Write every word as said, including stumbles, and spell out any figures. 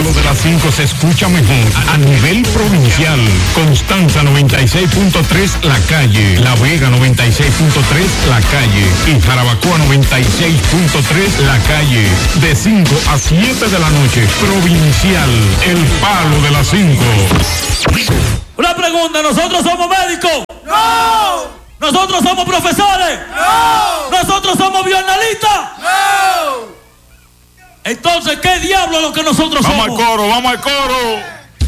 Palo de las cinco se escucha mejor a nivel provincial. Constanza noventa y seis punto tres La Calle, La Vega noventa y seis punto tres La Calle y Jarabacoa noventa y seis punto tres La Calle. De cinco a siete de la noche, provincial, El Palo de las cinco. Una pregunta, ¿nosotros somos médicos? ¡No! ¿Nosotros somos profesores? ¡No! ¿Nosotros somos bienalistas? ¡No! Entonces, ¿qué diablo es lo que nosotros vamos somos? Vamos al coro, vamos al coro.